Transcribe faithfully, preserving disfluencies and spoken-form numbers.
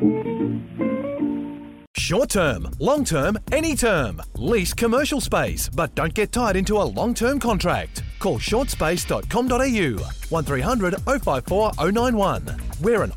Short term, long term, any term. Lease commercial space, but don't get tied into a long term contract. Call short space dot com dot a u one three hundred oh five four oh nine one. We're an